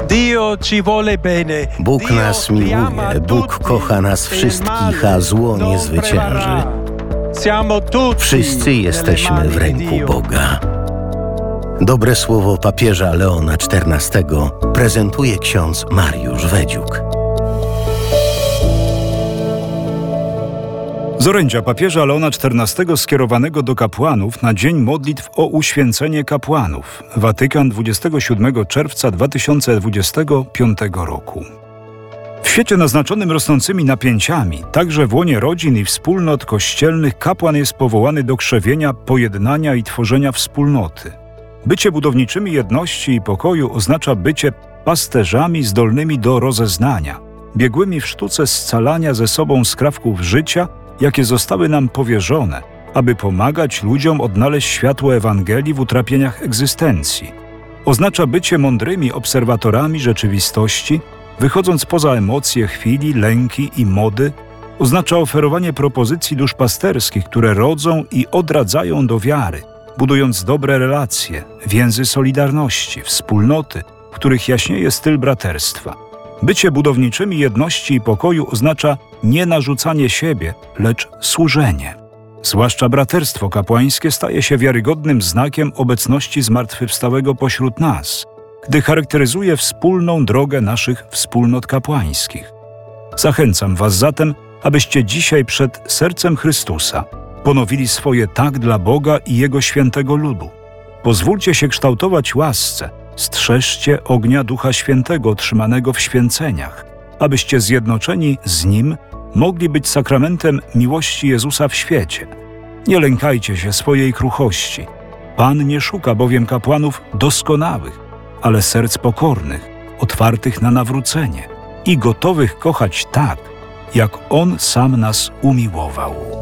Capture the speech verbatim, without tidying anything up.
Bóg nas miłuje, Bóg kocha nas wszystkich, a zło nie zwycięży. Wszyscy jesteśmy w ręku Boga. Dobre słowo papieża Leona czternastego prezentuje ksiądz Mariusz Wedziuk. Z orędzia papieża Leona czternastego skierowanego do kapłanów na Dzień Modlitw o uświęcenie kapłanów. Watykan, dwudziestego siódmego czerwca dwa tysiące dwudziestego piątego roku. W świecie naznaczonym rosnącymi napięciami, także w łonie rodzin i wspólnot kościelnych, kapłan jest powołany do krzewienia, pojednania i tworzenia wspólnoty. Bycie budowniczymi jedności i pokoju oznacza bycie pasterzami zdolnymi do rozeznania, biegłymi w sztuce scalania ze sobą skrawków życia, jakie zostały nam powierzone, aby pomagać ludziom odnaleźć światło Ewangelii w utrapieniach egzystencji. Oznacza bycie mądrymi obserwatorami rzeczywistości, wychodząc poza emocje chwili, lęki i mody. Oznacza oferowanie propozycji duszpasterskich, które rodzą i odradzają do wiary, budując dobre relacje, więzy solidarności, wspólnoty, w których jaśnieje styl braterstwa. Bycie budowniczymi jedności i pokoju oznacza nie narzucanie siebie, lecz służenie. Zwłaszcza braterstwo kapłańskie staje się wiarygodnym znakiem obecności zmartwychwstałego pośród nas, gdy charakteryzuje wspólną drogę naszych wspólnot kapłańskich. Zachęcam Was zatem, abyście dzisiaj przed sercem Chrystusa ponowili swoje tak dla Boga i Jego świętego ludu. Pozwólcie się kształtować łasce, strzeżcie ognia Ducha Świętego otrzymanego w święceniach, abyście zjednoczeni z Nim mogli być sakramentem miłości Jezusa w świecie. Nie lękajcie się swojej kruchości. Pan nie szuka bowiem kapłanów doskonałych, ale serc pokornych, otwartych na nawrócenie i gotowych kochać tak, jak On sam nas umiłował.